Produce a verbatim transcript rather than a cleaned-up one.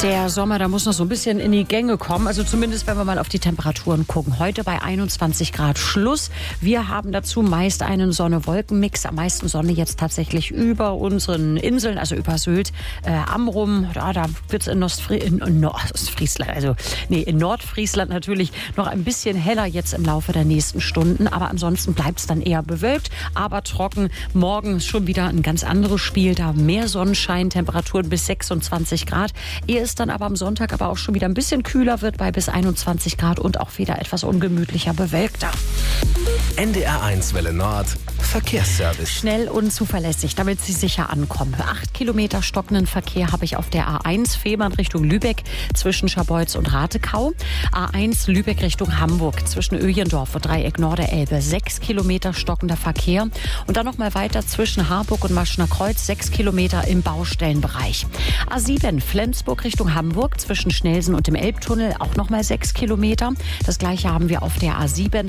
Der Sommer, da muss noch so ein bisschen in die Gänge kommen. Also zumindest, wenn wir mal auf die Temperaturen gucken. Heute bei einundzwanzig Grad Schluss. Wir haben dazu meist einen Sonne-Wolken-Mix. Am meisten Sonne jetzt tatsächlich über unseren Inseln, also über Sylt, äh, Amrum. Da, da wird es in, Ostfri- in, in Nordfriesland, also nee, in Nordfriesland natürlich noch ein bisschen heller jetzt im Laufe der nächsten Stunden. Aber ansonsten bleibt es dann eher bewölkt, aber trocken. Morgen ist schon wieder ein ganz anderes Spiel. Da mehr Sonnenschein, Temperaturen bis sechsundzwanzig Grad. Ehe es dann aber am Sonntag aber auch schon wieder ein bisschen kühler wird, bei bis einundzwanzig Grad und auch wieder etwas ungemütlicher, bewölkter. N D R eins Welle Nord, Verkehrsservice. Schnell und zuverlässig, damit Sie sicher ankommen. Acht Kilometer stockenden Verkehr habe ich auf der A eins Fehmarn Richtung Lübeck zwischen Scharbeutz und Ratekau. A eins Lübeck Richtung Hamburg zwischen Öjendorf und Dreieck Norderelbe. Sechs Kilometer stockender Verkehr. Und dann noch mal weiter zwischen Harburg und Maschner Kreuz. Sechs Kilometer im Baustellenbereich. A sieben Flensburg Richtung Hamburg zwischen Schnelsen und dem Elbtunnel. Auch noch mal sechs Kilometer. Das gleiche haben wir auf der A sieben